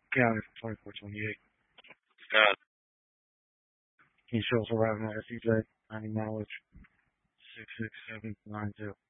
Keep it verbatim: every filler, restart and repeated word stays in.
County twenty-four twenty-eight. Scott. Can you show us arriving at S E J, ninety mileage, six six seven nine two.